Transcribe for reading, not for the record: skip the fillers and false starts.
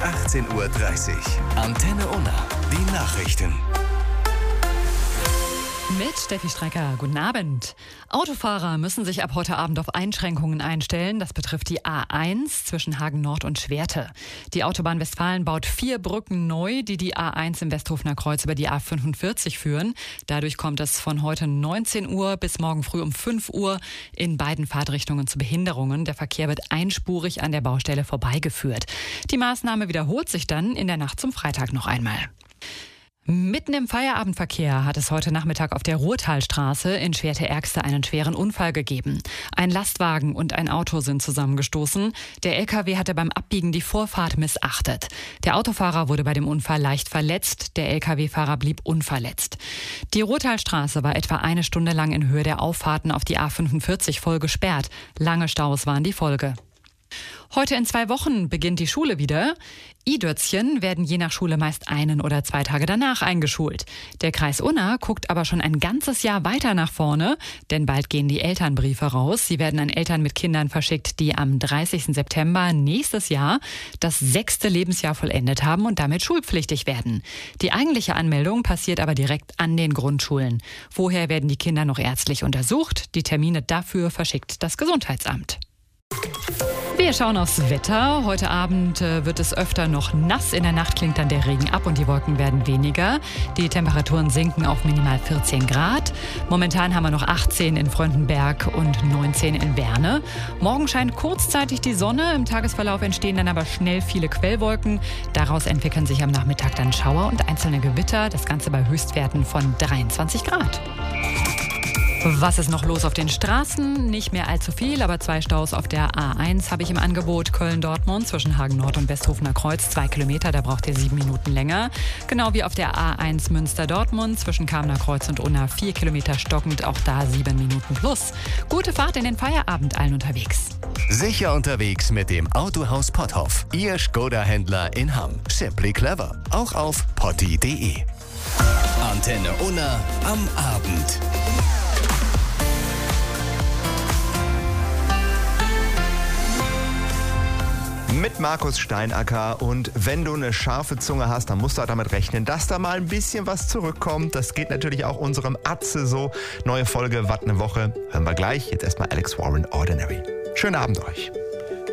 18:30 Uhr. Antenne Unna, die Nachrichten. Mit Steffi Strecker, guten Abend. Autofahrer müssen sich ab heute Abend auf Einschränkungen einstellen. Das betrifft die A1 zwischen Hagen Nord und Schwerte. Die Autobahn Westfalen baut 4 Brücken neu, die die A1 im Westhofener Kreuz über die A45 führen. Dadurch kommt es von heute 19 Uhr bis morgen früh um 5 Uhr in beiden Fahrtrichtungen zu Behinderungen. Der Verkehr wird einspurig an der Baustelle vorbeigeführt. Die Maßnahme wiederholt sich dann in der Nacht zum Freitag noch einmal. Mitten im Feierabendverkehr hat es heute Nachmittag auf der Ruhrtalstraße in Schwerte-Ergste einen schweren Unfall gegeben. Ein Lastwagen und ein Auto sind zusammengestoßen. Der LKW hatte beim Abbiegen die Vorfahrt missachtet. Der Autofahrer wurde bei dem Unfall leicht verletzt, der LKW-Fahrer blieb unverletzt. Die Ruhrtalstraße war etwa eine Stunde lang in Höhe der Auffahrten auf die A45 voll gesperrt. Lange Staus waren die Folge. Heute in 2 Wochen beginnt die Schule wieder. I-Dötzchen werden je nach Schule meist 1 oder 2 Tage danach eingeschult. Der Kreis Unna guckt aber schon ein ganzes Jahr weiter nach vorne, denn bald gehen die Elternbriefe raus. Sie werden an Eltern mit Kindern verschickt, die am 30. September nächstes Jahr das 6. Lebensjahr vollendet haben und damit schulpflichtig werden. Die eigentliche Anmeldung passiert aber direkt an den Grundschulen. Vorher werden die Kinder noch ärztlich untersucht. Die Termine dafür verschickt das Gesundheitsamt. Wir schauen aufs Wetter. Heute Abend wird es öfter noch nass. In der Nacht klingt dann der Regen ab und die Wolken werden weniger. Die Temperaturen sinken auf minimal 14 Grad. Momentan haben wir noch 18 in Fröndenberg und 19 in Berne. Morgen scheint kurzzeitig die Sonne. Im Tagesverlauf entstehen dann aber schnell viele Quellwolken. Daraus entwickeln sich am Nachmittag dann Schauer und einzelne Gewitter. Das Ganze bei Höchstwerten von 23 Grad. Was ist noch los auf den Straßen? Nicht mehr allzu viel, aber 2 Staus auf der A1 habe ich im Angebot. Köln-Dortmund zwischen Hagen Nord und Westhofener Kreuz 2 Kilometer, da braucht ihr 7 Minuten länger. Genau wie auf der A1 Münster-Dortmund zwischen Kamener Kreuz und Unna 4 Kilometer stockend, auch da 7 Minuten plus. Gute Fahrt in den Feierabend allen unterwegs. Sicher unterwegs mit dem Autohaus Potthoff. Ihr Skoda-Händler in Hamm. Simply clever. Auch auf potti.de. Antenne Unna am Abend. Mit Markus Steinacker, und wenn du eine scharfe Zunge hast, dann musst du auch damit rechnen, dass da mal ein bisschen was zurückkommt. Das geht natürlich auch unserem Atze so. Neue Folge, Watt ne Woche, hören wir gleich. Jetzt erstmal Alex Warren, Ordinary. Schönen Abend euch.